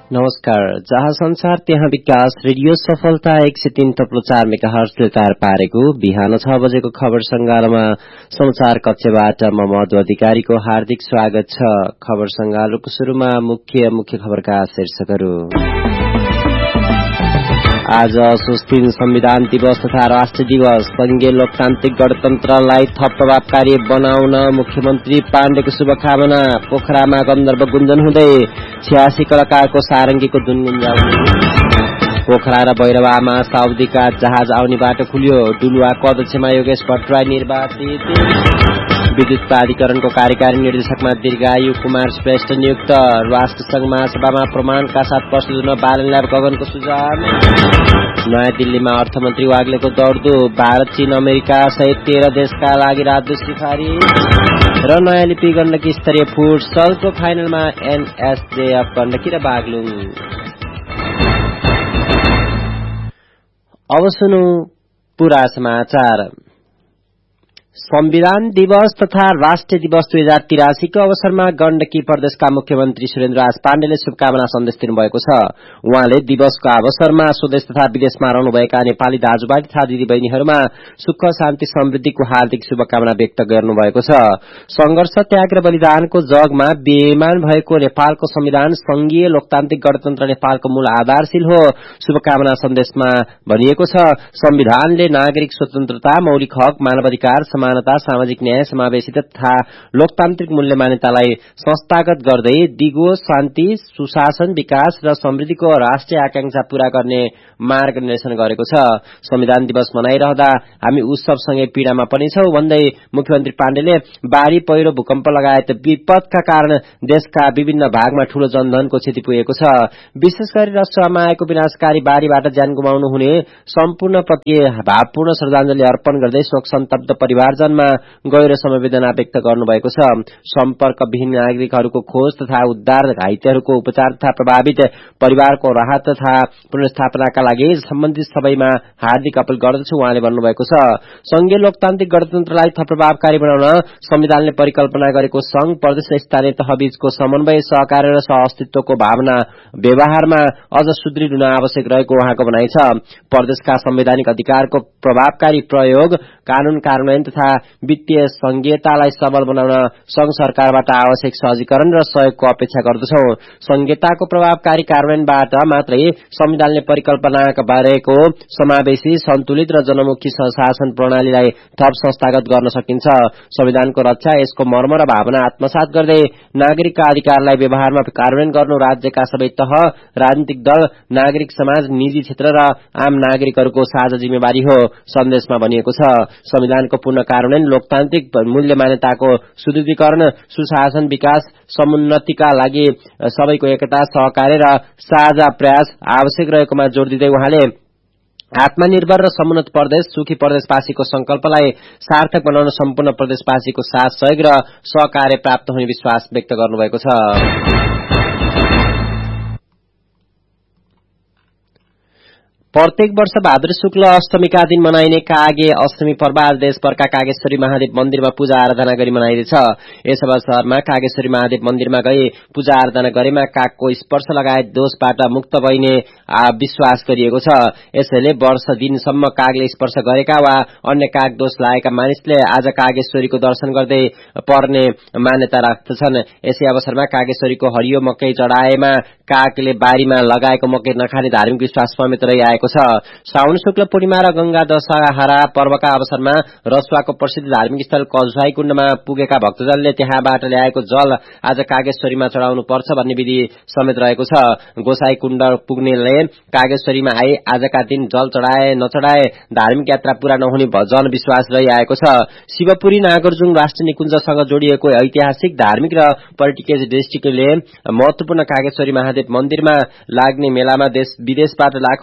नमस्कार। जहाँ संसार त्यहाँ विकास रेडियो सफलता 103.4 मेगाहर्जले तयार पारेको बिहान 6 बजेको खबर संगारमा समाचार कक्षबाट म मधु अधिकारीको हार्दिक स्वागत छ। खबर संगालको शुरूमा मुख्य खबरका शीर्षकहरू। आज असोज 3 संविधान दिवस तथा राष्ट्र दिवस। संघीय लोकतान्त्रिक गणतन्त्रलाई थप प्रभावकारी बनाउन मुख्यमन्त्री पाण्डेको शुभकामना। पोखरामा गन्धर्व गुन्जन हुँदै 86 कलाकारको सारंगीको धुन गुन्जाउने। पोखरा र भैरवामा साउदीका जहाज आउने बाटो खुल्यो। डुलुवाको अध्यक्षमा योगेश भट्टराई निर्वाचित। विद्युत प्राधिकरणको कार्यकारी निर्देशकमा दीर्घायु कुमार श्रेष्ठ नियुक्त। राष्ट्रसंघ महासभामा प्रमाणका साथ प्रस्तुत हुन बालनल्याब गगनको सुझाव। नयाँ दिल्लीमा अर्थमन्त्री वाग्लेको दौडधुप। भारत, चीन, अमेरिका सहित 13 देशका लागि राजदूत सिफारिस। र नयाँ लिपि गण्डकी स्तरीय फुटसलको फाइनलमा एनएसजेएफ गण्डकी र बागलुङ। अब सुनौ पूरा समाचार। संविधान दिवस तथा राष्ट्रिय दिवस 2083 को अवसरमा गण्डकी प्रदेशका मुख्यमन्त्री सुरेन्द्रराज पाण्डेले शुभकामना सन्देश दिनुभएको छ। उहाँले दिवसको अवसरमा स्वदेश तथा विदेशमा रहनुभएका नेपाली दाजुभाइ तथा दिदीबहिनीहरूमा सुख, शान्ति, समृद्धिको हार्दिक शुभकामना व्यक्त गर्नुभएको छ। संघर्ष, त्याग र बलिदानको जगमा विराजमान भएको नेपालको संविधान संघीय लोकतान्त्रिक गणतन्त्र नेपालको मूल आधारशील हो। शुभकामना सन्देशमा भनिएको छ, संविधानले नागरिक स्वतन्त्रता, मौलिक हक, मानवाधिकार, समानता, सामाजिक न्याय, समावेशिता तथा लोकतान्त्रिक मूल्य मान्यतालाई संस्थागत गर्दै दिगो शान्ति, सुशासन, विकास र समृद्धिको राष्ट्रिय आकांक्षा पूरा गर्ने मार्ग निर्देशन गरेको छ। संविधान दिवस मनाइरहँदा हामी उत्सवसँगै पीड़ामा पनि छौं भन्दै मुख्यमन्त्री पाण्डेले बाढ़ी, पहिरो, भूकम्प लगायत विपदका कारण देशका विभिन्न भागमा ठूलो जनधनको क्षति पुगेको छ। विशेष गरी रसुवामा आएको विनाशकारी बाढ़ीबाट ज्यान गुमाउनु हुने सम्पूर्ण प्रति भावपूर्ण श्रद्धाञ्जली अर्पण गर्दै शोक सन्तप्त परिवारजनमा गहिरो संवेदना व्यक्त गर्नुभएको छ। सम्पर्कविहीन नागरिकहरूको खोज तथा उद्धार, घाइतेहरूको उपचार तथा प्रभावित परिवारको राहत तथा पुनर्स्थापनाका लागि सम्बन्धित सबैमा हार्दिक अपील गर्दछु उहाँले भन्नुभएको छ। संघीय लोकतान्त्रिक गणतन्त्रलाई थप प्रभावकारी बनाउन संविधानले परिकल्पना गरेको संघ, प्रदेश र स्थानीय तहबीचको समन्वय, सहकार्य र सहअस्तित्वको भावना व्यवहारमा अझ सुदृढ हुन आवश्यक रहेको उहाँको भनाइ छ। प्रदेशका संवैधानिक अधिकारको प्रभावकारी प्रयोग, कानून कार्यान्वयन तथा वित्तीय संघीयतालाई सबल बनाउन संघ सरकारबाट आवश्यक सहजीकरण र सहयोगको अपेक्षा गर्दछौं। संघीयताको प्रभावकारी कार्यान्वयनबाट मात्रै संविधानले परिकल्पना गरेको समावेशी, सन्तुलित र जनमुखी शासन प्रणालीलाई थप संस्थागत गर्न सकिन्छ। संविधानको रक्षा, यसको मर्म र भावना आत्मसात गर्दै नागरिकका अधिकारलाई व्यवहारमा कार्यान्वयन गर्नु राज्यका सबै तह, राजनीतिक दल, नागरिक समाज, निजी क्षेत्र र आम नागरिकहरूको साझा जिम्मेवारी हो। सन्देशमा भनिएको छ, संविधानको पूर्ण कार्यान्वयन, लोकतान्त्रिक मूल्य मान्यताको सुदृढीकरण, सुशासन, विकास, समुन्नतिका लागि सबैको एकता, सहकार्य र साझा प्रयास आवश्यक रहेकोमा जोड़ दिँदै उहाँले आत्मनिर्भर र समुन्नत प्रदेश, सुखी प्रदेशवासीको संकल्पलाई सार्थक बनाउन सम्पूर्ण प्रदेशवासीको साथ सहयोग र सहकार्य प्राप्त हुने विश्वास व्यक्त गर्नुभएको छ। प्रत्येक वर्ष भाद्र शुक्ल अष्टमीका दिन मनाइने कागे अष्टमी पर्व आज देशभरका कागेश्वरी महादेव मन्दिरमा पूजा आराधना गरी मनाइँदैछ। यस अवसरमा कागेश्वरी महादेव मन्दिरमा गई पूजा आराधना गरेमा कागको स्पर्श लगायत दोषबाट मुक्त भइने विश्वास गरिएको छ। यसैले वर्ष दिनसम्म कागले स्पर्श गरेका वा अन्य काग दोष लागेका मानिसले आज कागेश्वरीको दर्शन गर्दै पर्ने मान्यता राख्दछन्। यसै अवसरमा कागेश्वरीको हरियो मकै चढाएमा कागले बारीमा लगाएको मकै नखाने धार्मिक विश्वास समेत रहिआएको छ। श्रावण शुक्ल पूर्णिमा र गंगा दशहरा पर्वका अवसरमा रसुवाको प्रसिद्ध धार्मिक स्थल कजुवाई कुण्डमा पुगेका भक्तजनले त्यहाँबाट ल्याएको जल आज कागेश्वरीमा चढाउनु पर्छ भन्ने विधि समेत रहेको छ। गोसाई कुण्ड पुग्नेले कागेश्वरीमा आई आजका दिन जल चढाए नचढाए धार्मिक यात्रा पूरा नहुने जनविश्वास रहिआएको छ। शिवपुरी नागरजुङ राष्ट्रिय निकुञ्जसँग जोडिएको ऐतिहासिक, धार्मिक र पर्यटकीय दृष्टिले महत्वपूर्ण कागेश्वरी महादेव मन्दिरमा लाग्ने मेलामा देश विदेशबाट लाखौं भक्तजन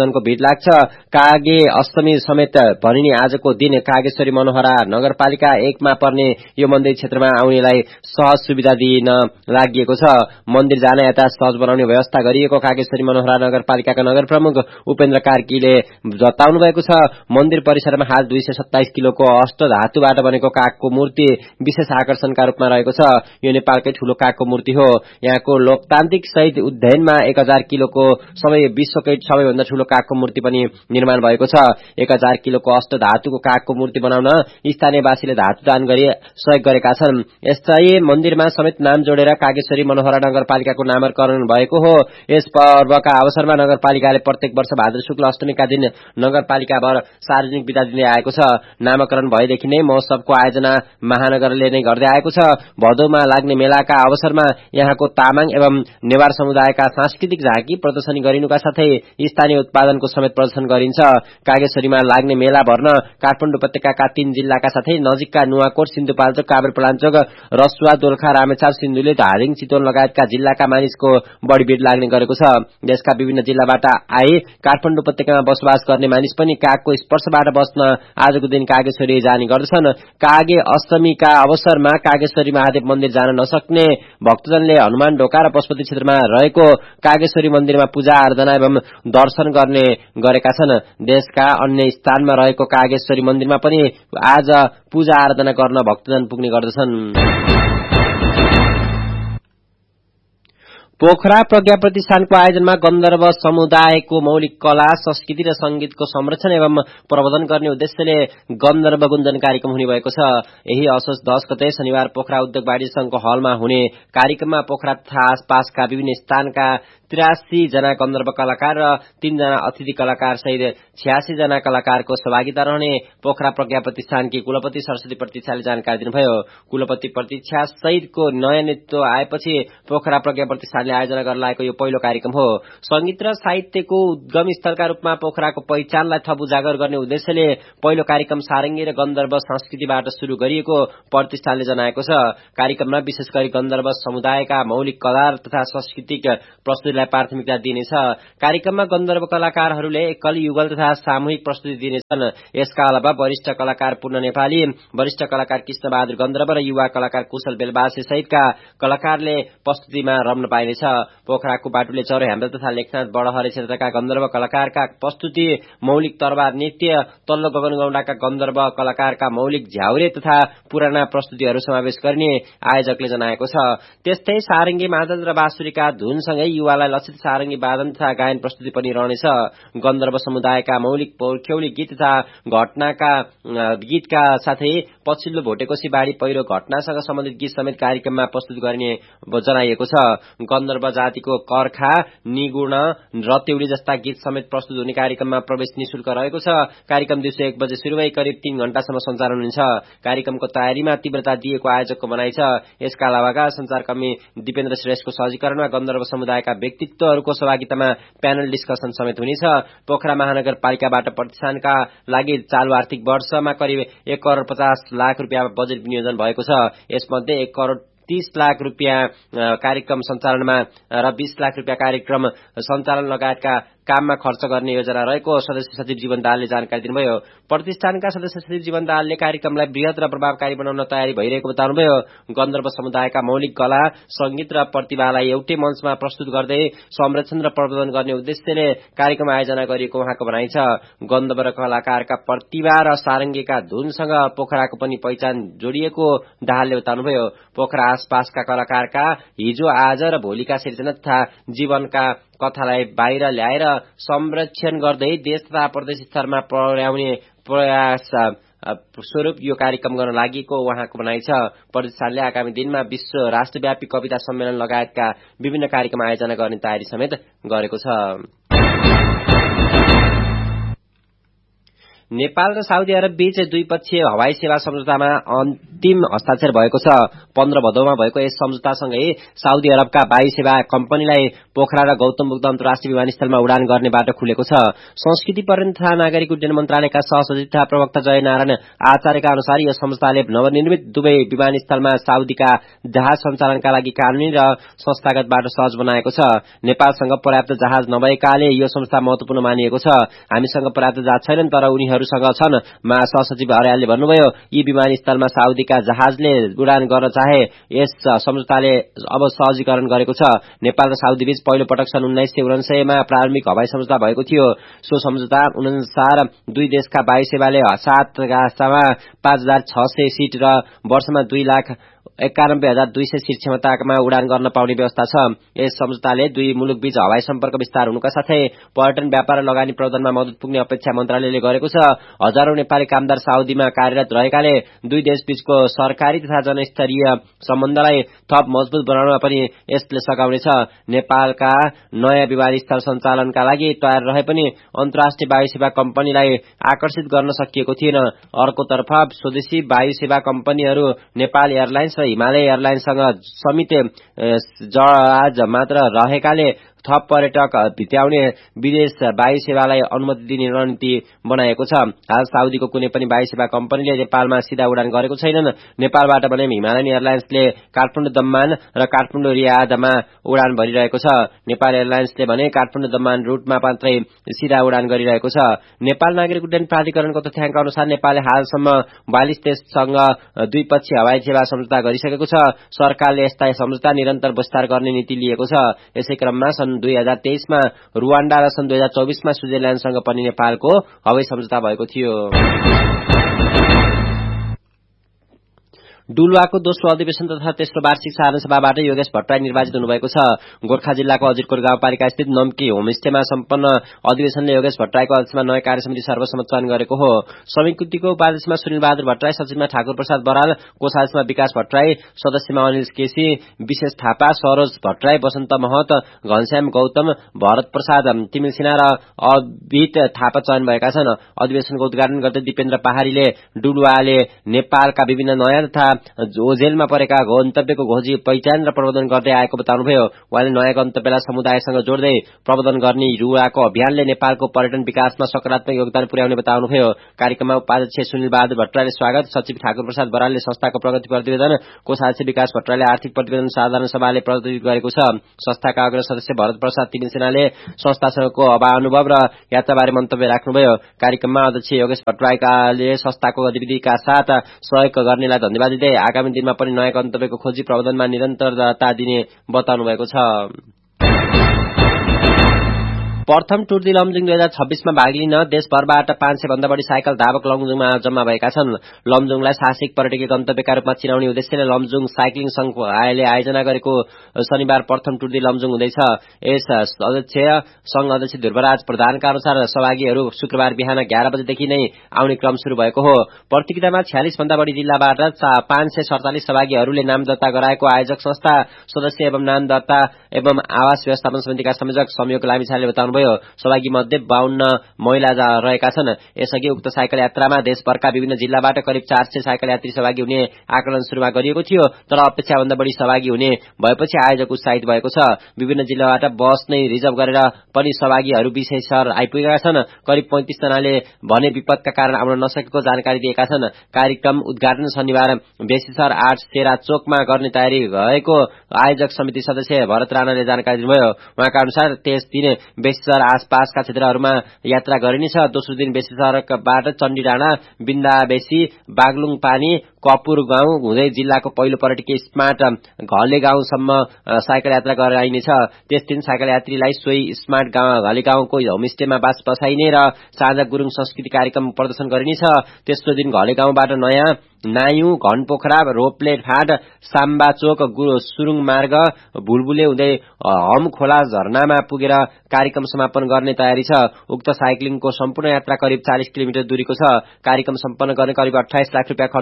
भक्तजनको भिड लाग्छ। कागे अष्टमी समेत भनिने आजको दिन कागेश्वरी मनोहरा नगरपालिका 1 मा पर्ने यो मन्दिर क्षेत्रमा आउनेलाई सहज सुविधा दिन लागि छ। मन्दिर जान यातायात सहज बनाउने व्यवस्था गरिएको कागेश्वरी मनोहरा नगरपालिकाका नगर प्रमुख उपेन्द्र कार्कीले बताउनु भएको छ। मन्दिर परिसरमा हाल 227 किलोको अष्ट धातुबाट बनेको कागको मूर्ति विशेष आकर्षणका रूपमा रहेको छ। यो नेपालकै ठूलो कागको मूर्ति हो। यहाँको लोकतान्त्रिक शहीद उद्यानमा 1000 किलोको विश्वकै सबैभन्दा ठूलो कागको मूर्ति पनि निर्माण भएको छ। 1000 किलोको अष्ट धातुको कागको मूर्ति बनाउन स्थानीयवासीले धातु दान गरी सहयोग गरेका छन्। यस्तै मन्दिरमा समेत नाम जोडेर कागेश्वरी मनोहरा नगरपालिकाको नामकरण भएको हो। यस पर्वका अवसरमा नगरपालिकाले प्रत्येक वर्ष भाद्र शुक्ल अष्टमीका दिन नगरपालिकाभर सार्वजनिक बिदा दिँदै आएको छ। नामकरण भएदेखि नै महोत्सवको आयोजना महानगरले नै गर्दै आएको छ। भदौमा लाग्ने मेलाका अवसरमा यहाँको तामाङ एवं नेवार समुदायका सांस्कृतिक झाँकी प्रदर्शनी गरिनुका साथै स्थानीय उत्पादनको समेत प्रदर्शन गरिन्छ। कागेश्वरीमा लाग्ने मेला भर्न काठमाडौँ उपत्यकाका 3 जिल्लाका साथै नजिकका नुवाकोट, सिन्धुपाल्चोक, काभ्रेपलाञ्चोक, रसुवा, दोलखा, रामेछाप, सिन्धुली, धादिङ, चितवन लगायतका जिल्लाका मानिसको बढी भिड लाग्ने गरेको छ। देशका विभिन्न जिल्लाबाट आए काठमाडौँ उपत्यकामा बसोबास गर्ने मानिस पनि कागको स्पर्शबाट बस्न आजको दिन कागेश्वरी जाने गर्दछन्। कागे अष्टमीका अवसरमा कागेश्वरी महादेव मन्दिर जान नसक्ने भक्तजनले हनुमान ढोका र पशुपति क्षेत्रमा रहेको कागेश्वरी मन्दिरमा पूजा आराधना एवं दर्शन गर्ने गरेका छन्। देशका अन्य स्थानमा रहेको कागेश्वरी मन्दिरमा पनि आज पूजा आराधना गर्न भक्तजन पुग्ने गर्दछन्। पोखरा प्रज्ञा प्रतिष्ठानको आयोजनमा गन्धर्व समुदायको मौलिक कला, संस्कृति र संगीतको संरक्षण एवं प्रवर्धन गर्ने उद्देश्यले गन्धर्व गुञ्जन कार्यक्रम हुने भएको छ। यही असोज 10 गते शनिबार पोखरा उद्योग वाणिज्य संघको हलमा हुने कार्यक्रममा पोखरा तथा आसपासका विभिन्न स्थानका 83 जना गन्धर्व कलाकार र 3 जना अतिथि कलाकार सहित 86 जना कलाकारको सहभागिता रहने पोखरा प्रज्ञा प्रतिष्ठानकी कुलपति सरस्वती प्रतीक्षाले जानकारी दिनुभयो। कुलपति प्रतीक्षा सहितको नयाँ नेतृत्व आएपछि पोखरा प्रज्ञा प्रतिष्ठानले आयोजना गर्न लागेको यो पहिलो कार्यक्रम हो। संगीत र साहित्यको उद्गम स्थलका रूपमा पोखराको पहिचानलाई थप उजागर गर्ने उद्देश्यले पहिलो कार्यक्रम सारंगी र गन्धर्व संस्कृतिबाट शुरू गरिएको प्रतिष्ठानले जनाएको छ। कार्यक्रममा विशेष गरी गन्धर्व समुदायका मौलिक कला तथा सांस्कृतिक प्रस्तुति प्राथमिकता दिनेछ। कार्यक्रममा गन्धर्व कलाकारहरूले एकल, युगल तथा सामूहिक प्रस्तुति दिनेछन्। यसका अलावा वरिष्ठ कलाकार पूर्ण नेपाली, वरिष्ठ कलाकार कृष्णबहादुर गन्धर्व र युवा कलाकार कुशल बेलबासे सहितका कलाकारले प्रस्तुतिमा रम्न पाइनेछ। पोखराको बाटुले चौर ह्याम्रा तथा लेखनाथ बडहरे क्षेत्रका गन्धर्व कलाकारका प्रस्तुति, मौलिक तरबार नृत्य, तल्लो गगनगौंडाका गन्धर्व कलाकारका मौलिक झ्याउरे तथा पुराना प्रस्तुतिहरू समावेश गर्ने आयोजकले जनाएको छ। त्यस्तै सारंगी मादल र बाँसुरीका धुनसँगै युवालाई लक्षित सारंगी वादन तथा गायन प्रस्तुति पनि रहनेछ। गन्धर्व समुदायका मौलिक पौख्यौली गीत तथा घटनाका गीतका साथै पछिल्लो भोटेकोशी बाढ़ी पहिरो घटनासँग सम्बन्धित गीत समेत कार्यक्रममा प्रस्तुत गरिने जनाइएको छ। गन्धर्व जातिको कर्खा, निगुण, रतेउली जस्ता गीत समेत प्रस्तुत हुने कार्यक्रममा प्रवेश निशुल्क रहेको छ। कार्यक्रम दिउँसो 1 बजे शुरू भई करिब 3 घण्टासम्म सञ्चालन हुनेछ। कार्यक्रमको तयारीमा तीव्रता दिएको आयोजकको भनाइ छ। यसका अलावा संचारकर्मी दिपेन्द्र श्रेष्ठको सहजीकरणमा गन्धर्व समुदायका व्यक्तित्वहरूको सहभागितामा प्यानल डिस्कसन समेत हुनेछ। पोखरा महानगरपालिकाबाट प्रतिष्ठानका लागि चालू आर्थिक वर्षमा करिब 1 करोड़ 50 लाख रुपियाँ बजेट विनियोजन भएको छ। यसमध्ये 1 करोड़ 30 लाख रुपियाँ कार्यक्रम सञ्चालनमा र 20 लाख रुपियाँ कार्यक्रम सञ्चालन लगायतका काममा खर्च गर्ने योजना रहेको सदस्य सचिव जीवन दाहालले जानकारी दिनुभयो। प्रतिष्ठानका सदस्य सचिव जीवन दाहालले कार्यक्रमलाई बृहत र प्रभावकारी बनाउन तयारी भइरहेको बताउनुभयो। गन्धर्व समुदायका मौलिक कला, संगीत र प्रतिभालाई एउटै मञ्चमा प्रस्तुत गर्दै संरक्षण र प्रवर्धन गर्ने उद्देश्यले कार्यक्रम आयोजना गरिएको उहाँको भनाइ छ। गन्धर्व कलाकारका प्रतिभा र सारंगीका धुनसँग पोखराको पनि पहिचान जोडिएको दाहालले बताउनुभयो। पोखरा आसपासका कलाकारका हिजो, आज र भोलिका सिर्जना तथा जीवनका कथालाई बाहिर ल्याएर संरक्षण गर्दै देश तथा प्रदेश स्तरमा पुर्याउने प्रयास स्वरूप यो कार्यक्रम गर्न लागि उहाँको भनाइ छ। प्रतिष्ठानले आगामी दिनमा विश्व राष्ट्रव्यापी कविता सम्मेलन लगायतका विभिन्न कार्यक्रम आयोजना गर्ने तयारी समेत गरेको छ। नेपाल र साउदी अरब बीच द्विपक्षीय हवाई सेवा सम्झौतामा अन्तिम हस्ताक्षर भएको छ। 15 भदौमा भएको यस सम्झौतासँगै साउदी अरबका वायु सेवा कम्पनीलाई पोखरा र गौतम बुद्ध अन्तर्राष्ट्रिय विमानस्थलमा उडान गर्ने बाटो खुलेको छ। संस्कृति पर्यटन तथा नागरिक उड्डयन मन्त्रालयका सहसचिव तथा प्रवक्ता जय नारायण आचार्यका अनुसार यस सम्झौताले नवनिर्मित दुवै विमानस्थलमा साउदीका जहाज सञ्चालनका लागि कानूनी र संस्थागत बाटो सहज बनाएको छ। नेपालसँग पर्याप्त जहाज नभएकाले यो सम्झौता महत्वपूर्ण मानिएको छ। हामीसँग पर्याप्त जहाज छैनन् तर उनीहरूसँग छन्, महासचिव अर्यालले भन्नुभयो। यी विमानस्थलमा साउदीका जहाजले उडान गर्न चाहे यस सम्झौताले अब सहजीकरण गरेको छ। नेपाल र साउदी बीच पहिलो पटक सन् 1949 मा प्रारम्भिक हवाई सम्झौता भएको थियो। सो सम्झौता अनुसार दुई देशका वायु सेवाले 7 गासामा 5600 सीट र वर्षमा 2,91,200 सीट क्षमतामा उडान गर्न पाउने व्यवस्था छ। यस सम्झौताले दुई मुलुकबीच हवाई सम्पर्क विस्तार हुनुका साथै पर्यटन, व्यापार र लगानी प्रवर्धनमा मद्दत पुग्ने अपेक्षा मन्त्रालयले गरेको छ। हजारौं नेपाली कामदार साउदीमा कार्यरत रहेकाले दुई देशबीचको सरकारी तथा जनस्तरीय सम्बन्धलाई थप मजबुत बनाउनमा पनि यसले सघाउनेछ। नेपालका नयाँ विमानस्थल सञ्चालनका लागि तयार रहे पनि अन्तर्राष्ट्रिय वायु सेवा कम्पनीलाई आकर्षित गर्न सकिएको थिएन। अर्कोतर्फ स्वदेशी वायु सेवा कम्पनीहरू नेपाल एयरलाइन्स र हिमालय एयरलाइन्ससँग समित जहाज मात्र रहेकाले थप पर्यटक भित्याउने विदेश वायु सेवालाई अनुमति दिने रणनीति बनाएको छ। हाल साउदीको कुनै पनि वायु सेवा कम्पनीले नेपालमा सीधा उडान गरेको छैनन्। नेपालबाट भने हिमालयन एयरलाइन्सले काठमाडौँ दम्मान र काठमाडौँ रियादमा उडान भरिरहेको छ। नेपाल एयरलाइन्सले भने काठमाडौँ दम्मान रूटमा मात्रै सीधा उडान गरिरहेको छ। नेपाल नागरिक उड्डयन प्राधिकरणको तथ्याङ्क अनुसार नेपालले हालसम्म 42 देशसँग द्विपक्षीय हवाई सेवा सम्झौता गरिसकेको छ। सरकारले यस्ता सम्झौता निरन्तर विस्तार गर्ने नीति लिएको छ। यसै क्रममा सन् 2023 मा रुवान्डा र सन् 2024 मा स्विजरल्याण्डसँग पनि नेपालको हवाई सम्झौता भएको थियो। डुलुवाको दोस्रो अधिवेशन तथा तेस्रो वार्षिक साधारण सभाबाट योगेश भट्टराई निर्वाचित हुनुभएको छ। गोर्खा जिल्लाको अजिरकोट गाउँपालिका स्थित नम्की होमस्टेमा सम्पन्न अधिवेशनले योगेश भट्टराईको अध्यक्षमा नयाँ कार्यसमिति सर्वसम्मत चयन गरेको हो। समितिको उपाध्यक्षमा सुनिल बहादुर भट्टराई, सचिवमा ठाकुर प्रसाद बराल, कोषाध्यक्षमा विकास भट्टराई, सदस्यमा अनिल केसी, विशेष थापा, सरोज भट्टराई, वसन्त महत, घनश्याम गौतम, भरत प्रसाद तिमिल सिन्हा र अभित थापा चयन भएका छन्। अधिवेशनको उद्घाटन गर्दै दिपेन्द्र पहाडीले डुलुवाले नेपालका विभिन्न नयाँ तथा जेलमा परेका गन्तव्यको खोजी, पहिचान र प्रबन्धन गर्दै आएको बताउनुभयो। उहाँले नयाँ गन्तव्यलाई समुदायसँग जोड्दै प्रबन्धन गर्ने युवाको अभियानले नेपालको पर्यटन विकासमा सकारात्मक योगदान पुर्याउने बताउनुभयो। कार्यक्रममा उपाध्यक्ष सुनिल बहादुर भट्टराईले स्वागत, सचिव ठाकुर प्रसाद बरालले संस्थाको प्रगति प्रतिवेदन, कोषाध्यक्ष विकास भट्टराईले आर्थिक प्रतिवेदन साधारण सभाले प्रस्तुत गरेको छ। संस्थाका अग्र सदस्य भरत प्रसाद तिमिल सिन्हाले संस्थासँगको अनुभव र यात्राबारे मन्तव्य राख्नुभयो। कार्यक्रममा अध्यक्ष योगेश भट्टराईले संस्थाको गतिविधिका साथ सहयोग गर्नेलाई धन्यवाद दिँदै आगामी दिनमा पनि नयाँ गन्तव्यको खोजी प्रबन्धनमा निरन्तरता दिने बताउनु भएको छ। प्रथम टुर दी लमजुङ 2026 मा भाग लिन देशभरबाट 500 भन्दा बढी साइकल धावक लमजुङमा जम्मा भएका छन्। लमजुङलाई साहसिक पर्यटकीय गन्तव्यका रूपमा चिनाउने उद्देश्यले लमजुङ साइक्लिङ संघले आयोजना गरेको शनिबार प्रथम टुर दी लमजुङ हुँदैछ। यस संघ अध्यक्ष ध्रुवराज प्रधानका अनुसार सहभागीहरू शुक्रबार बिहान 11 बजेदेखि नै आउने क्रम शुरू भएको हो। प्रतियोगितामा 46 भन्दा बढी जिल्लाबाट 547 सहभागीहरूले नाम दर्ता गराएको आयोजक संस्था सदस्य एवं नाम दर्ता एवं आवास व्यवस्थापन समितिका संयोजक संयोग लामिछानेले बताउनु भयो। सहभागी मध्ये 52 महिला रहेका छन्। यसअघि उक्त साइकल यात्रामा देशभरका विभिन्न जिल्लाबाट करिब 400 साइकल यात्री सहभागी हुने आकलन शुरूमा गरिएको थियो, तर अपेक्षाभन्दा बढी सहभागी हुने भएपछि आयोजक उत्साहित भएको छ। विभिन्न जिल्लाबाट बस नै रिजर्भ गरेर पनि सहभागीहरू विशेषर आइपुगेका छन्। करिब 35 जनाले भने विपदका कारण आउन नसकेको जानकारी दिएका छन्। कार्यक्रम उद्घाटन शनिबार बेसीसर 8 सेरा चोकमा गर्ने तयारी भएको आयोजक समिति सदस्य भरत राणाले जानकारी दिनुभयो। उहाँका अनुसार त्यस दिन बेसीसर आसपासका क्षेत्रहरूमा यात्रा गरिनेछ। दोस्रो दिन बेसीसरबाट चण्डी डाँडा, बिन्दाबेसी, बागलुङ पानी, कपुर गाउँ हुँदै जिल्लाको पहिलो पर्यटकीय स्मार्ट घले गाउँसम्म साइकल यात्रा गराइनेछ। त्यस दिन साइकल यात्रीलाई सोही स्मार्ट घले गाउँको होमस्टेमा बास बसाइने र साँझ गुरुङ संस्कृति कार्यक्रम प्रदर्शन गरिनेछ। तेस्रो दिन घले गाउँबाट नयाँ नायु, घनपोखरा, रोप्ले फाँट, साम्बा चोक, सुरुङ मार्ग, भुलबुले हुँदै हम खोला झरनामा पुगेर कार्यक्रम समापन गर्ने तयारी छ। उक्त साइक्लिङको सम्पूर्ण यात्रा करिब 40 किलोमिटर दूरीको छ। कार्यक्रम सम्पन्न गर्ने करिब 28 लाख रुपियाँ खर्च हुने अनुमान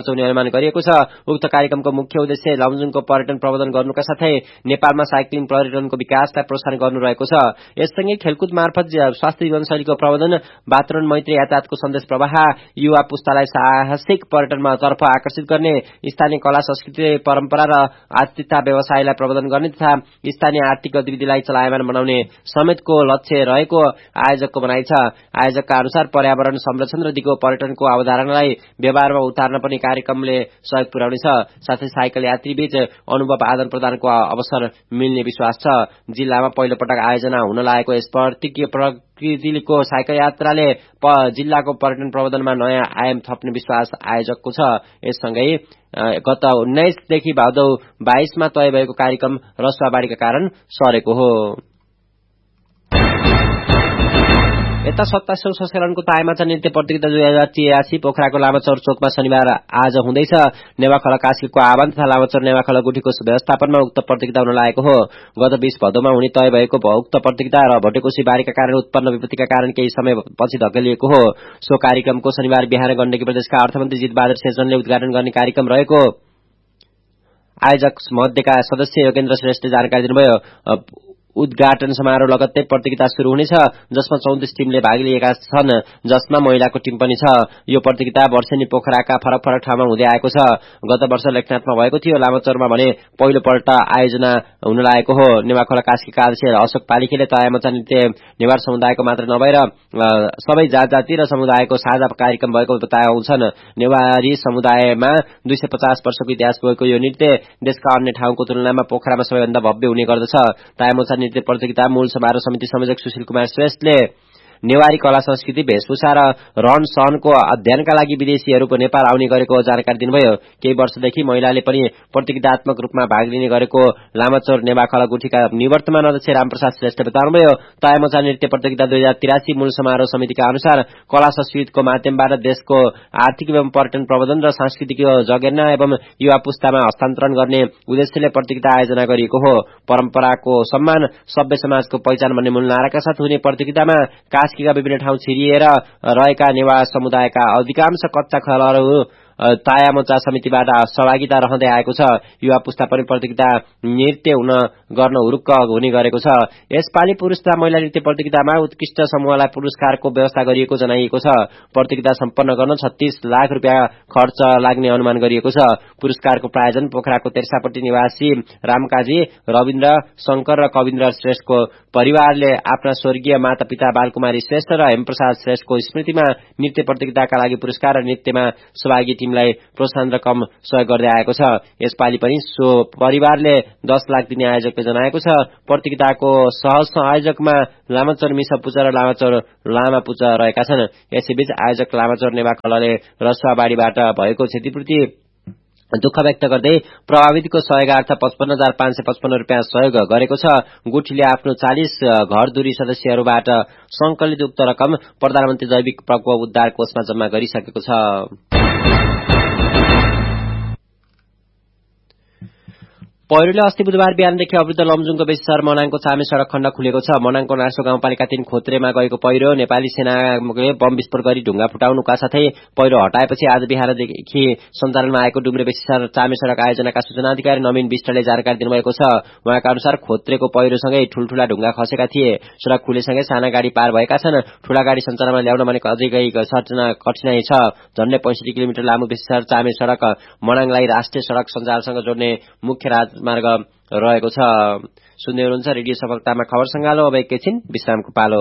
आह्वान गरिएको छ। उक्त कार्यक्रमको मुख्य उद्देश्य लमजुङको पर्यटन प्रवर्धन गर्नुका साथै नेपालमा साइक्लिङ पर्यटनको विकासलाई प्रोत्साहन गर्नु रहेको छ। यससँगै खेलकुद मार्फत स्वास्थ्य जीवनशैलीको प्रवर्धन, वातावरण मैत्री यातायातको सन्देश प्रवाह, युवा पुस्तालाई साहसिक पर्यटनमा तर्फ आकर्षित गर्ने, स्थानीय कला संस्कृति परम्परा र आतिथ्यता व्यवसायलाई प्रवर्धन गर्ने तथा स्थानीय आर्थिक गतिविधिलाई चलायमान बनाउने समेतको लक्ष्य रहेको आयोजकको भनाइ छ। आयोजकका अनुसार पर्यावरण संरक्षण र दिगो पर्यटनको अवधारणालाई व्यवहारमा उतार्न पनि कार्यक्रमले सहयोग पुर्याउनेछ। साथै साइकल यात्रीबीच अनुभव आदान प्रदानको अवसर मिल्ने विश्वास छ। जिल्लामा पहिलो पटक आयोजना हुन लागेको यस प्रकृतिको साइकल यात्राले जिल्लाको पर्यटन प्रवर्धनमा नयाँ आयाम थप्ने विश्वास आयोजकको छ। यससँगै गत 19 देखि भादौ 22 मा तय भएको कार्यक्रम रसुवाबाढीका कारण सरेको हो। यता 27औं संस्करणको तायमाछा नृत्य प्रतियोगिता 2083 पोखराको लामाचौर चोकमा शनिबार आज हुँदैछ। नेवाखला कास्कीको आह्वान तथा लामाचौर नेवाखला गुठीको व्यवस्थापनमा उक्त प्रतियोगिता हुन लागेको हो। गत 20 भदौमा हुने तय भएको उक्त प्रतियोगिता र भटेकोसी बारीका कारण उत्पन्न विपत्तिका कारण केही समय पछि धकेलिएको हो। सो कार्यक्रमको शनिबार बिहान गण्डकी प्रदेशका अर्थमन्त्री जितबहादुर शेरचनले उद्घाटन गर्ने कार्यक्रम रहेको आयोजक मध्येका सदस्य योगेन्द्र श्रेष्ठले जानकारी दिनुभयो। उद्घाटन समारोह लगत्तै प्रतियोगिता शुरू हुनेछ, जसमा 34 टिमले भाग लिएका छन्, जसमा महिलाको टिम पनि छ। यो प्रतियोगिता वर्षेनी पोखराका फरक फरक ठाउँमा हुँदै आएको छ। गत वर्ष लेखनाथमा भएको थियो। लामाचौरमा भने पहिलो पल्ट आयोजना हुन लागेको हो। नेवाखला कास्कीका अध्यक्ष अशोक पालिखेले तायमाछा नृत्य नेवार समुदायको मात्र नभएर सबै जात-जाति र समुदायको साझा कार्यक्रम भएको बताउँछन्। नेवारी समुदायमा 250 वर्षको इतिहास भएको यो नृत्य देशका अन्य ठाउँको तुलनामा पोखरामा सबैभन्दा भव्य हुने गर्दछ। तायमाछा नृत्य प्रतियोगिता मूल समारोह समिति संयोजक सुशील कुमार श्रेष्ठले नेवारी कला संस्कृति, वेशभूषा र रहन सहनको अध्ययनका लागि विदेशीहरूको नेपाल आउने गरेको जानकारी दिनुभयो। केही वर्षदेखि महिलाले पनि प्रतियोगितात्मक रूपमा भाग लिने गरेको लामाचौर नेवाखला गुठीका निवर्तमान अध्यक्ष रामप्रसाद श्रेष्ठले बताउनुभयो। तायमाछा नृत्य प्रतियोगिता 2083 मूल समारोह समितिका अनुसार कला संस्कृतिको माध्यमबाट देशको आर्थिक एवं पर्यटन प्रवर्धन र सांस्कृतिक जगेर्ना एवं युवा पुस्तामा हस्तान्तरण गर्ने उद्देश्यले प्रतियोगिता आयोजना गरिएको हो। परम्पराको सम्मान, सभ्य समाजको पहिचान भन्ने मूल नाराका साथ हुने प्रतियोगितामा कास्कीका विभिन्न ठाउँ छिरिएर रहेका नेवार समुदायका अधिकांश कच्चा खलहरू तायामोचा समितिबाट सहभागिता रहँदै आएको छ। युवा पुस्ता पनि प्रतियोगिता नृत्य गर्न हुरुक्क हुने गरेको छ। यसपालि पुरुष तथा महिला नृत्य प्रतियोगितामा उत्कृष्ट समूहलाई पुरस्कारको व्यवस्था गरिएको जनाइएको छ। प्रतियोगिता सम्पन्न गर्न 36 लाख रुपियाँ खर्च लाग्ने अनुमान गरिएको छ। पुरस्कारको प्रायोजन पोखराको तेर्सापट्टि निवासी रामकाजी, रविन्द्र शंकर र कविन्द्र श्रेष्ठको परिवारले आफ्ना स्वर्गीय मातापिता बालकुमारी श्रेष्ठ र हेमप्रसाद श्रेष्ठको स्मृतिमा नृत्य प्रतियोगिताका लागि पुरस्कार र नृत्यमा सहभागी टिमलाई प्रोत्साहन रकम सहयोग गर्दै आएको छ। यसपालि पनि सो परिवारले 10 लाख दिने आयोजकले जनाएको छ। प्रतियोगिताको सह आयोजकमा लामाचौर मिसापुचा र लामाचौर लामापुचा रहेका छन्। यसैबीच आयोजक लामाचौर नेवाखलाले रसुवाबाढीबाट भएको क्षतिपूर्ति दुःख व्यक्त गर्दै प्रभावितको सहयोगार्थ 55,555 रुपियाँ सहयोग गरेको छ। गुठीले आफ्नो 40 घरधुरी सदस्यहरूबाट संकलित उक्त रकम प्रधानमन्त्री जैविक प्रकोप उद्धार कोषमा जम्मा गरिसकेको छ। पहिरोले अस्ति बुधबार बिहानदेखि अवरुद्ध लमजुङको बेसी शहर मनाङको चामे सड़क खण्ड खुलेको छ। मनाङको नार्सो गाउँपालिका 3 खोत्रेमा गएको पहिरो नेपाली सेनाले बम विस्फोट गरी ढुङ्गा फुटाउनुका साथै पहिरो हटाएपछि आज बिहानदेखि सञ्चालनमा आएको डुम्रे बेसी शहर चामे सड़क आयोजनाका सूचना अधिकारी नवीन विष्टले जानकारी दिनुभएको छ। उहाँका अनुसार खोत्रेको पहिरोसँगै ठूलठूला ढुङ्गा खसेका थिए। सड़क खुलेसँगै साना गाडी पार भएका छन्। ठूला गाडी सञ्चालनमा ल्याउन भने अझै कठिनाई छ। झन्डै 65 किलोमिटर लामो बेसी शहर चामे सड़क मनाङलाई राष्ट्रिय सड़क सञ्जालसँग जोड्ने मुख्य मार्ग रहेको छ। सुन्दै हुनुहुन्छ रेडियो सफलतामा खबर संगालो। अब एकैछिन विश्रामको पालो।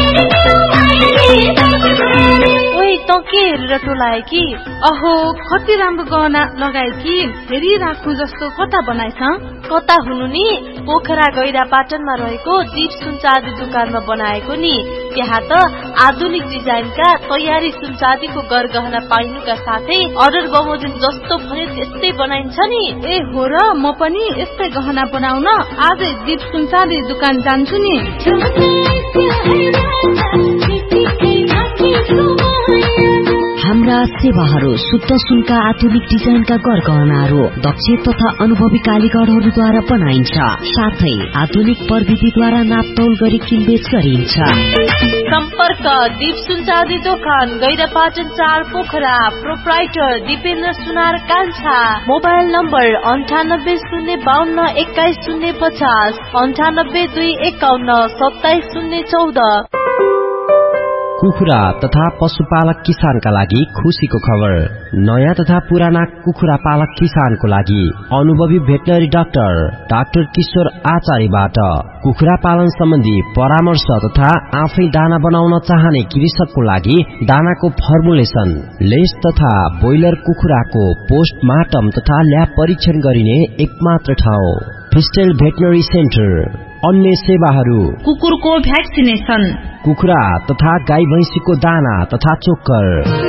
ओइ त के हेरेर टोलाए कि? अहो कति राम्रो गहना लगाए कि, फेरि राख्नु जस्तो कता बनाएछ? कता हुनु नि? पोखरा गैरा पाटनमा रहेको दीप सुनचाँदी दुकानमा बनाएको नि। त्यहाँ त आधुनिक डिजाइनका तयारी सुनचाँदीको गरगहना पाइनुका साथै अर्डर बमोजिम जस्तो भने त्यस्तै बनाइन्छ नि। ए हो र, म पनि यस्तै गहना बनाउन आजै दीप सुनचाँदी दुकान जान्छु नि। हाम्रा सेवाहरू, शुद्ध सुनका आधुनिक डिजाइनका गरगहनाहरू दक्ष तथा अनुभवी कालीगरहरूद्वारा बनाइन्छ। साथै आधुनिक प्रविधिद्वारा नापतौल गरी किनबेच गरिन्छ। सम्पर्क दीप सुनचाँदी दोकान गैरापाटन 4 पोखरा। प्रोप्राइटर दिपेन्द्र सुनार कान्छा। Mobile number 9802521050 9821577014। कुखुरा तथा पशुपालक किसानका लागि खुशीको खबर। नयाँ तथा पुराना कुखुरा पालक किसानको लागि अनुभवी भेटनरी डाक्टर किशोर आचार्यबाट कुखुरा पालन सम्बन्धी परामर्श तथा आफै दाना बनाउन चाहने कृषकको लागि दानाको फर्मुलेसन, लेस तथा बोइलर कुखुराको पोस्टमार्टम तथा ल्याब परीक्षण गरिने एकमात्र ठाउँ फिस्टेल भेटनरी सेन्टर। अन्य सेवाहरू कुकुरको भ्याक्सिनेसन, कुखुरा तथा गाई भैंसीको दाना तथा चोक्कर।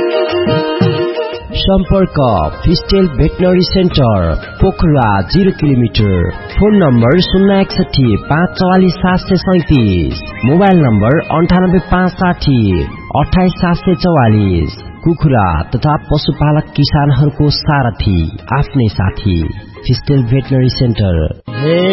सम्पर्क फिस्टेल veterinary centre, Pokhara 0 kilometre. Phone number 061 544 737। Mobile number 98 560 28 744। कुखुरा तथा पशुपालक किसानहरूको सारथी, आफ्नै साथी फिस्टेल भेटनरी सेन्टर।